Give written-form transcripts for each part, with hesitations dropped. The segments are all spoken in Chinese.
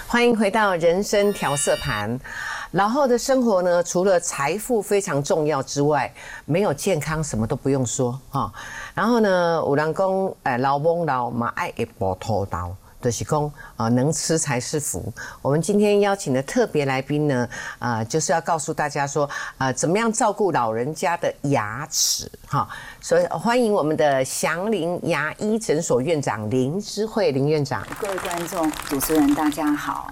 欢迎回到人生调色盘。老后的生活呢，除了财富非常重要之外，没有健康什么都不用说哈。然后呢，有人讲，老翁老嘛爱一波头刀。就是说，能吃才是福。我们今天邀请的特别来宾呢，就是要告诉大家说，怎么样照顾老人家的牙齿哈。所以欢迎我们的祥林牙医诊所院长林之慧林院长。 各位观众、主持人，大家好。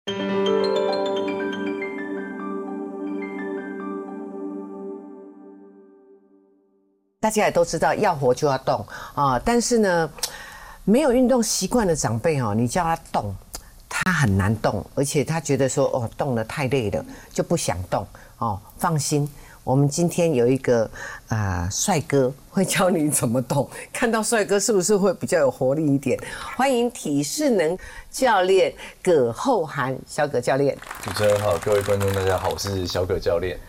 大家也都知道，要活就要动啊，但是呢。没有运动习惯的长辈你叫他动，他很难动，而且他觉得说动得太累了，就不想动放心，我们今天有一个帅哥会教你怎么动，看到帅哥是不是会比较有活力一点？欢迎体适能教练葛厚涵小葛教练。 主持人好，各位观众大家好，我是小葛教练。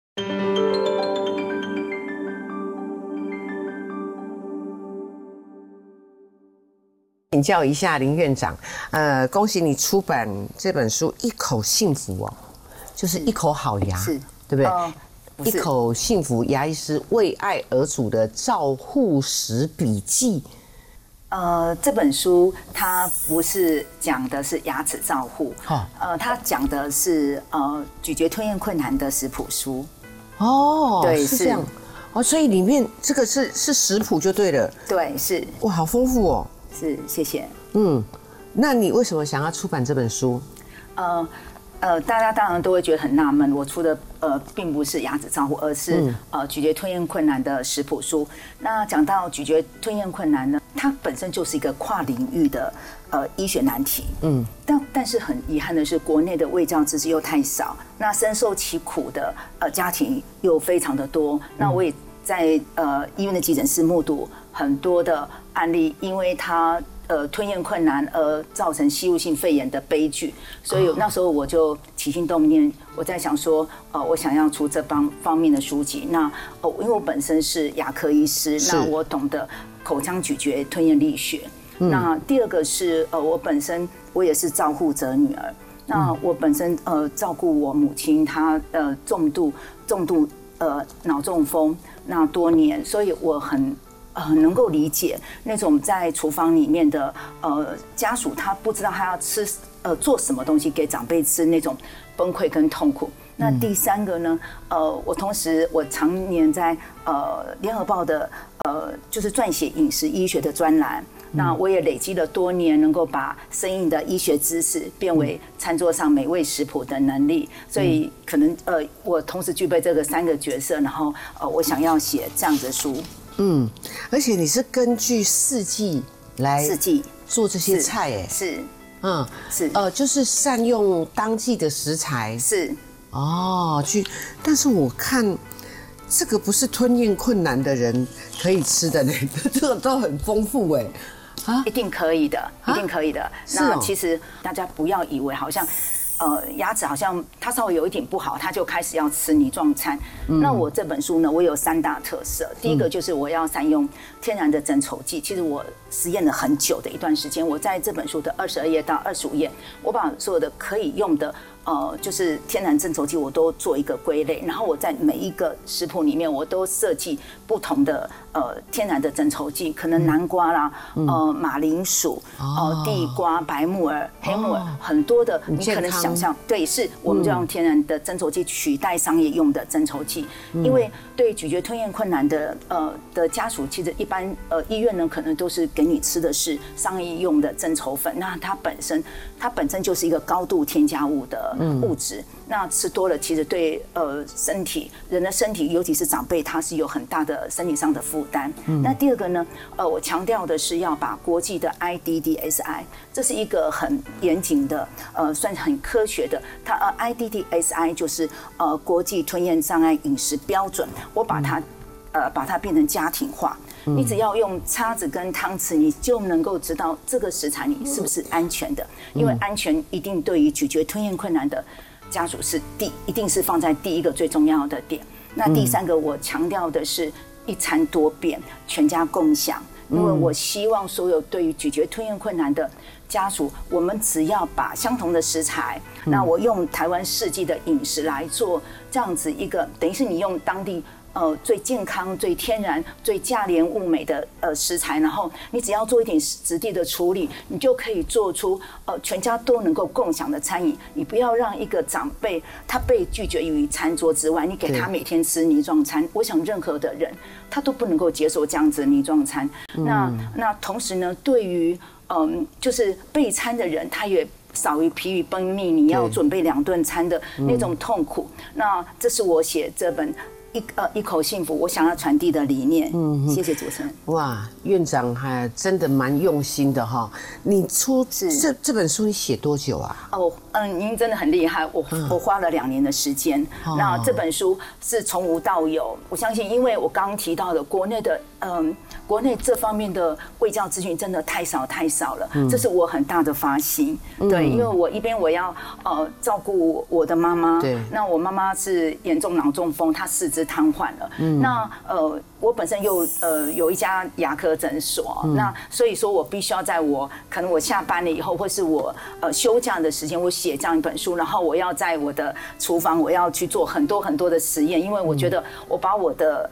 请教一下林院长，恭喜你出版这本书《一口幸福》就是一口好牙，是对不对？一口幸福牙医师为爱而煮的照护史笔记。 这本书它不是讲的是牙齿照护，它讲的是咀嚼吞咽困难的食谱书。 对，是这样。所以里面这个是食谱就对了。 对，是。 哇，好丰富哦。 是，谢谢。 那你为什么想要出版这本书？ 大家当然都会觉得很纳闷，我出的并不是牙齿照护，而是咀嚼吞咽困难的食谱书。那讲到咀嚼吞咽困难呢，它本身就是一个跨领域的医学难题。但是很遗憾的是，国内的卫教知识又太少，那深受其苦的家庭又非常的多。那我也在医院的急诊室目睹很多的案例，因为他吞咽困难而造成吸入性肺炎的悲剧，所以那时候我就起心动念，我在想说，我想要出这方面的书籍。那因为我本身是牙科医师，那我懂得口腔咀嚼吞咽力学。那第二个是我本身我也是照护者女儿，那我本身照顾我母亲，她重度脑中风那多年，所以我很能够理解那种在厨房里面的家属，他不知道他要吃做什么东西给长辈吃那种崩溃跟痛苦。那第三个呢，我同时我常年在联合报的就是撰写饮食医学的专栏。那我也累积了多年，能够把生硬的医学知识变为餐桌上美味食谱的能力，所以可能我同时具备这个3个角色，然后我想要写这样子的书。 而且你是根据四季来做这些菜， 是， 就是善用当季的食材， 是， 但是我看这个不是吞咽困难的人可以吃的呢，这个都很丰富一定可以的，一定可以的。那其实大家不要以为好像。牙齿好像它稍微有一点不好，它就开始要吃泥状餐。那我这本书呢，我有3大特色。第一个就是我要善用天然的增稠剂。其实我实验了很久的一段时间，我在这本书的22页到25页，我把所有的可以用的就是天然增稠剂我都做一个归类，然后我在每一个食谱里面我都设计不同的天然的增稠剂，可能南瓜啦，马铃薯，地瓜、白木耳、黑木耳，很多的你可能想象，对，是我们就用天然的增稠剂取代商业用的增稠剂，因为对咀嚼吞咽困难的家属，其实一般医院呢可能都是给你吃的是商业用的增稠粉，那它本身就是一个高度添加物的物质，那吃多了其实对人的身体，尤其是长辈，它是有很大的身体上的负担。那第二个呢，我强调的是要把国际的 IDDSI， 这是一个很严谨的，算是很科学的，它IDDSI 就是国际吞咽障碍饮食标准，我把它变成家庭化。你只要用叉子跟汤匙，你就能够知道这个食材你是不是安全的，因为安全一定对于咀嚼吞咽困难的家属一定是放在第一个最重要的点。那第3个我强调的是一餐多变，全家共享。 因为我希望所有对于咀嚼吞咽困难的家属，我们只要把相同的食材，那我用台湾四季的饮食来做这样子一个，等于是你用当地最健康、最天然、最价廉物美的食材，然后你只要做一点质地的处理，你就可以做出全家都能够共享的餐饮。你不要让一个长辈他被拒绝于餐桌之外，你给他每天吃泥状餐，我想任何的人他都不能够接受这样子的泥状餐。那同时呢，对于就是备餐的人，他也少于疲于奔命，你要准备2顿餐的那种痛苦。那这是我写这本一口幸福我想要传递的理念。谢谢主持人。 哇，院长还真的蛮用心的哈。你出这本书你写多久啊？ 您真的很厉害，我花了2年的时间。那这本书是从无到有，我相信，因为我刚刚提到的国内这方面的卫教资讯真的太少了，这是我很大的发心。对，因为我一边我要照顾我的妈妈，对，那我妈妈是严重脑中风，她4肢瘫痪了。那我本身又有一家牙科诊所，那所以说我必须要在可能我下班了以后，或是我休假的时间，我写这样一本书，然后我要在我的厨房我要去做很多的实验，因为我觉得我把我的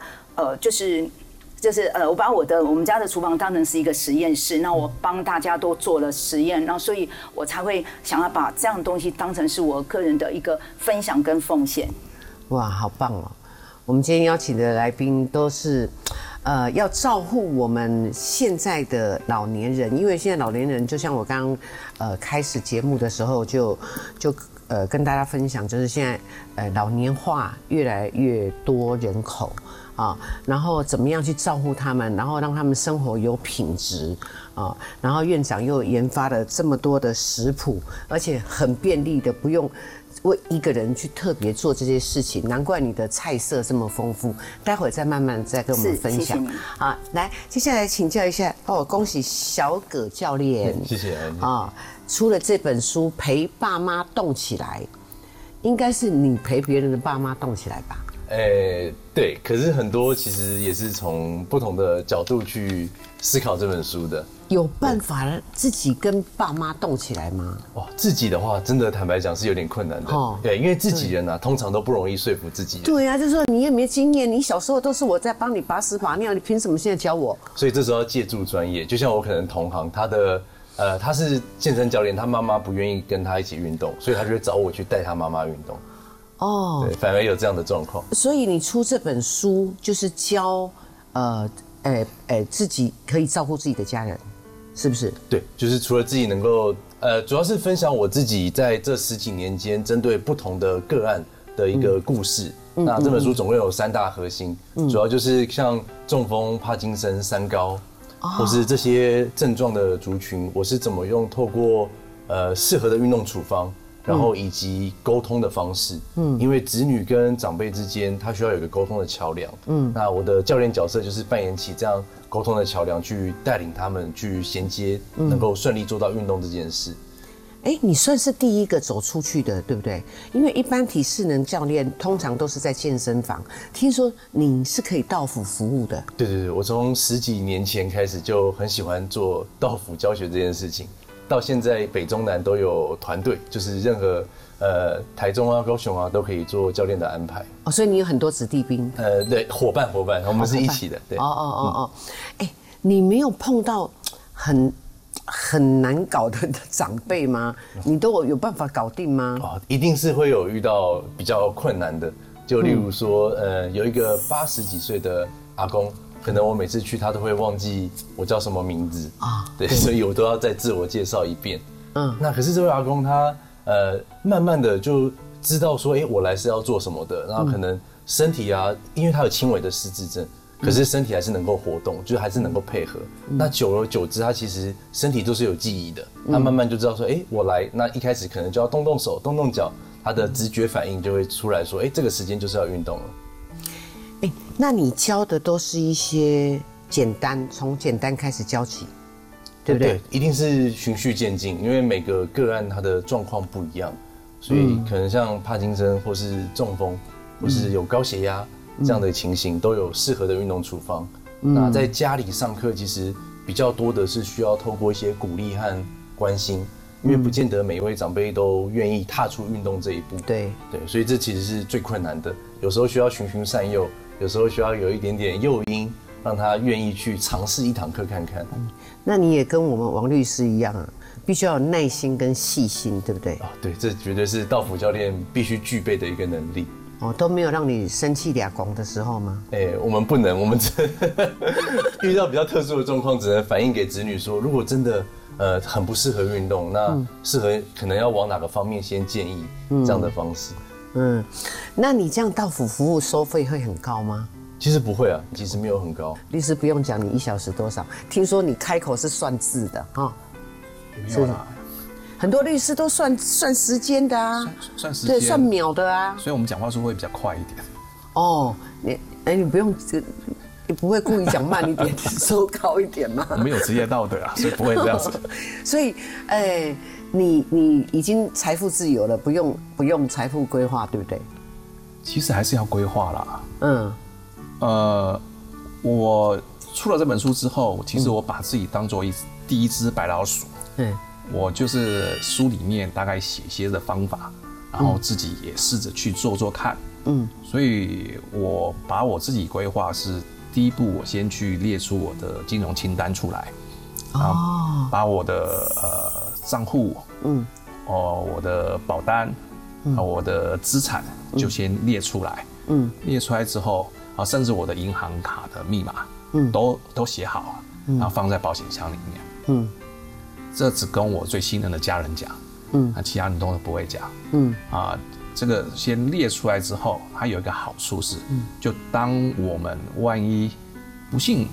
我把我们家的厨房当成是一个实验室，那我帮大家都做了实验，然后所以我才会想要把这样的东西当成是我个人的一个分享跟奉献。哇， 好棒哦！我们今天邀请的来宾都是要照顾我们现在的老年人，因为现在老年人就像我刚刚开始节目的时候就跟大家分享，就是现在老年化越来越多人口啊，然后怎么样去照顾他们，然后让他们生活有品质啊，然后院长又研发了这么多的食谱，而且很便利的，不用为一个人去特别做这些事情，难怪你的菜色这么丰富。待会再慢慢再跟我们分享。好，来，接下来请教一下恭喜小葛教练， 谢谢啊，出了这本书《陪爸妈动起来》，应该是你陪别人的爸妈动起来吧？ 对，可是很多其实也是从不同的角度去思考这本书的。 有办法自己跟爸妈动起来吗？ 哇，自己的话，真的坦白讲是有点困难的。对，因为自己人通常都不容易说服自己人。 对啊，就是说你也没经验，你小时候都是我在帮你把屎把尿，你凭什么现在教我？ 所以这时候要借助专业，就像我可能同行，他是健身教练，他妈妈不愿意跟他一起运动，所以他就会找我去带他妈妈运动。对，反而有这样的状况。 所以你出这本书就是教自己可以照顾自己的家人，是不是？ 对，就是除了自己能够主要是分享我自己在这10几年间针对不同的个案的一个故事。那这本书总共有3大核心，主要就是像中风、帕金森、三高，或是这些症状的族群，我是怎么用透过适合的运动处方，然后以及沟通的方式。因为子女跟长辈之间，他需要有一个沟通的桥梁。那我的教练角色就是扮演起这样沟通的桥梁，去带领他们去衔接，能够顺利做到运动这件事。 你算是第一个走出去的，对不对？因为一般体适能教练通常都是在健身房，听说你是可以到府服务的。 对，我从10几年前开始就很喜欢做到府教学这件事情，到现在北中南都有团队，就是任何台中啊、高雄啊都可以做教练的安排。 所以你有很多子弟兵。 对，伙伴，我们是一起的。对。 你没有碰到很难搞的长辈吗？你都有办法搞定吗？ 一定是会有遇到比较困难的，就例如说，有一个80几岁的阿公，可能我每次去他都会忘记我叫什么名字啊，对，所以我都要再自我介绍一遍。那可是这位阿公他慢慢的就知道说，我来是要做什么的，然后可能身体啊，因为他有轻微的失智症。可是身体还是能够活动，就是还是能够配合。那久而久之，他其实身体都是有记忆的。他慢慢就知道说，我来。那一开始可能就要动动手、动动脚，他的直觉反应就会出来说，这个时间就是要运动了。 那你教的都是一些从简单开始教起，对不对？ 对，一定是循序渐进，因为每个个案他的状况不一样，所以可能像帕金森或是中风，或是有高血压。这样的情形都有适合的运动处方。 那在家里上课，其实比较多的是需要透过一些鼓励和关心，因为不见得每一位长辈都愿意踏出运动这一步。 对， 所以这其实是最困难的。有时候需要循循善诱，有时候需要有一点点诱因，让他愿意去尝试一堂课看看。 那你也跟我们王律师一样啊，必须要有耐心跟细心，对不对？ 对，这绝对是道府教练必须具备的一个能力。 都没有让你生气俩公的时候吗？ 我们不能，我们遇到比较特殊的状况，只能反映给子女说，如果真的很不适合运动，那适合可能要往哪个方面先建议这样的方式。 那你这样道府服务收费会很高吗？ 其实不会啊，其实没有很高。 律师不用讲，你1小时多少？听说你开口是算字的哈？ 没有啦， 很多律师都算时间的啊， 算时间， 对，算秒的啊。 所以我们讲话速度会比较快一点。 哦，你不用，你不会故意讲慢一点，收高一点吗？ 我们有职业道德啊，所以不会这样子。 所以，你已经财富自由了，不用财富规划，对不对？ 其实还是要规划啦。我出了这本书之后，其实我把自己当作第一只白老鼠。我就是书里面大概写些的方法，然后自己也试着去做看。所以我把我自己规划是第一步，我先去列出我的金融清单出来，然后把我的账户，我的保单，我的资产就先列出来。列出来之后，甚至我的银行卡的密码，都写好了，然后放在保险箱里面。这只跟我最信任的家人讲，其他人都不会讲。这个先列出来之后，它有一个好处是，就当我们万一不幸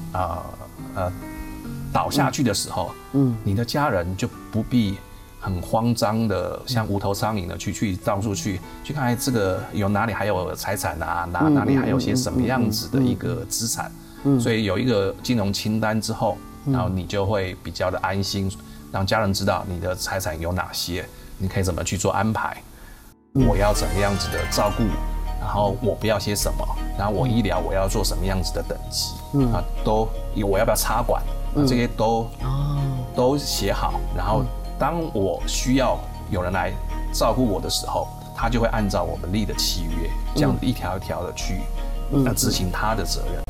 倒下去的时候，你的家人就不必很慌张的像无头苍蝇的去到处去看这个有哪里还有财产啊，哪里还有些什么样子的一个资产。所以有一个金融清单之后，然后你就会比较的安心，让家人知道你的财产有哪些，你可以怎么去做安排，我要怎么样子的照顾，然后我不要些什么，然后我医疗我要做什么样子的等级，我要不要插管，这些都写好，然后当我需要有人来照顾我的时候，他就会按照我们立的契约，这样一条一条的去执行他的责任。